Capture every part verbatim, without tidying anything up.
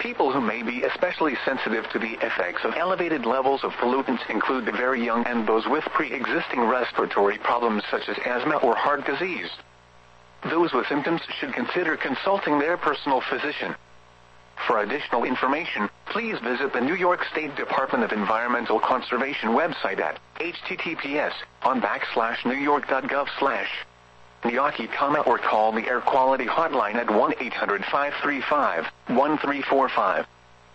People who may be especially sensitive to the effects of elevated levels of pollutants include the very young and those with pre-existing respiratory problems such as asthma or heart disease. Those with symptoms should consider consulting their personal physician. For additional information, please visit the New York State Department of Environmental Conservation website at h t t p s on backslash new york dot gov slash Niyaki, or call the Air Quality Hotline at one eight hundred five three five one three four five.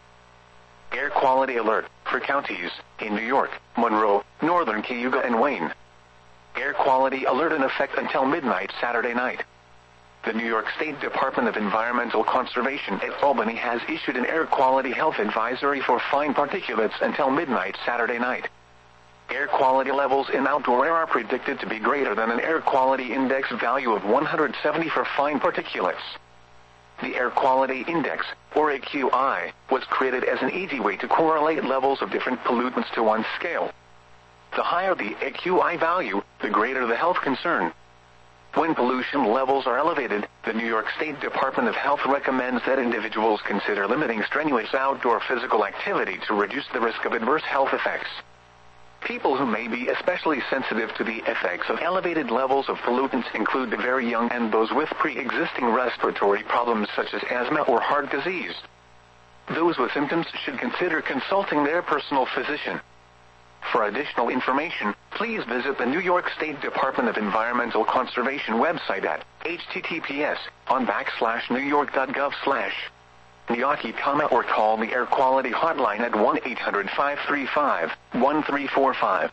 Air Quality Alert for counties in New York, Monroe, Northern Cayuga and Wayne. Air Quality Alert in effect until midnight Saturday night. The New York State Department of Environmental Conservation at Albany has issued an air quality health advisory for fine particulates until midnight Saturday night. Air quality levels in outdoor air are predicted to be greater than an air quality index value of one hundred seventy for fine particulates. The Air Quality Index, or A Q I, was created as an easy way to correlate levels of different pollutants to one scale. The higher the A Q I value, the greater the health concern. When pollution levels are elevated, the New York State Department of Health recommends that individuals consider limiting strenuous outdoor physical activity to reduce the risk of adverse health effects. People who may be especially sensitive to the effects of elevated levels of pollutants include the very young and those with pre-existing respiratory problems such as asthma or heart disease. Those with symptoms should consider consulting their personal physician. For additional information, please visit the New York State Department of Environmental Conservation website at h t t p s on backslash new york dot gov slash Niyaki, or call the Air Quality Hotline at one eight hundred five three five one three four five.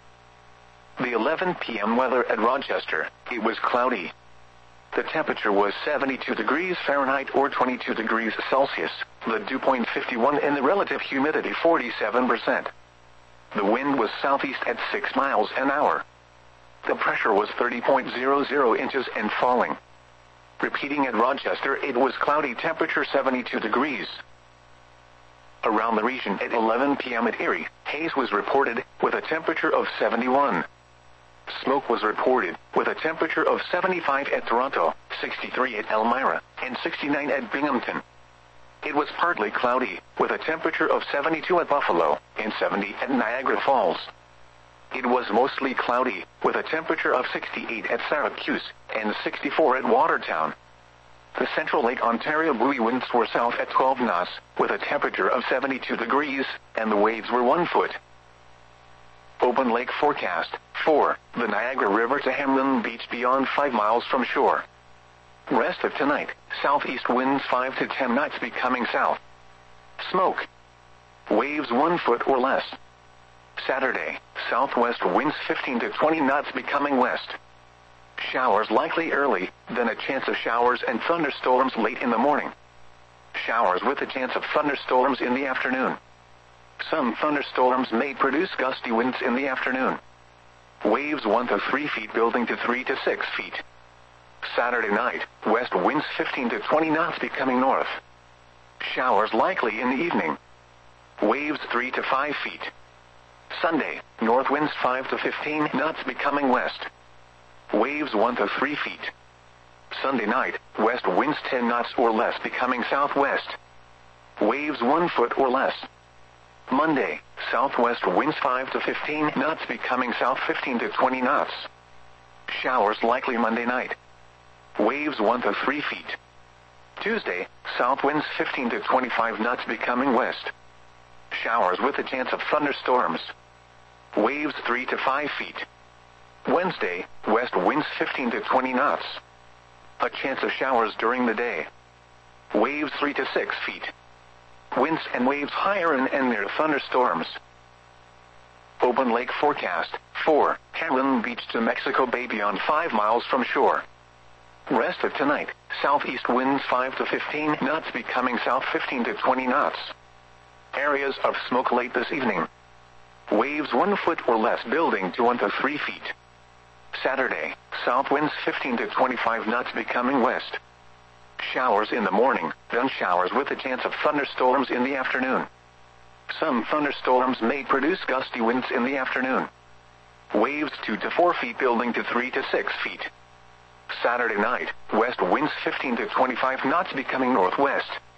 The eleven p m weather at Rochester. It was cloudy. The temperature was seventy-two degrees Fahrenheit or twenty-two degrees Celsius, the dew point fifty-one and the relative humidity forty-seven percent. The wind was southeast at six miles an hour. The pressure was thirty point zero zero inches and falling. Repeating at Rochester, it was cloudy, temperature seventy-two degrees. Around the region at eleven p m at Erie, haze was reported, with a temperature of seventy-one. Smoke was reported, with a temperature of seventy-five at Toronto, sixty-three at Elmira, and sixty-nine at Binghamton. It was partly cloudy, with a temperature of seventy-two at Buffalo, and seventy at Niagara Falls. It was mostly cloudy, with a temperature of sixty-eight at Syracuse, and sixty-four at Watertown. The Central Lake Ontario buoy winds were south at twelve knots, with a temperature of seventy-two degrees, and the waves were one foot. Open lake forecast, four, the Niagara River to Hamlin Beach beyond five miles from shore. Rest of tonight, southeast winds five to ten knots becoming south. Smoke. Waves one foot or less. Saturday, southwest winds fifteen to twenty knots becoming west. Showers likely early, then a chance of showers and thunderstorms late in the morning. Showers with a chance of thunderstorms in the afternoon. Some thunderstorms may produce gusty winds in the afternoon. Waves one to three feet building to three to six feet. Saturday night, west winds fifteen to twenty knots becoming north. Showers likely in the evening. Waves three to five feet. Sunday, north winds five to fifteen knots becoming west. Waves one to three feet. Sunday night, west winds ten knots or less becoming southwest. Waves one foot or less. Monday, southwest winds five to fifteen knots becoming south fifteen to twenty knots. Showers likely Monday night. Waves one to three feet. Tuesday, south winds fifteen to twenty-five knots becoming west. Showers with a chance of thunderstorms. Waves three to five feet. Wednesday, west winds fifteen to twenty knots. A chance of showers during the day. Waves three to six feet. Winds and waves higher and, and near thunderstorms. Open lake forecast, four, Hamlin Beach to Mexico Bay beyond five miles from shore. Rest of tonight, southeast winds five to fifteen knots becoming south fifteen to twenty knots. Areas of smoke late this evening. Waves one foot or less building to one to three feet. Saturday, south winds fifteen to twenty-five knots becoming west. Showers in the morning, then showers with a chance of thunderstorms in the afternoon. Some thunderstorms may produce gusty winds in the afternoon. Waves two to four feet building to three to six feet. Saturday night, west winds fifteen to twenty-five knots becoming northwest.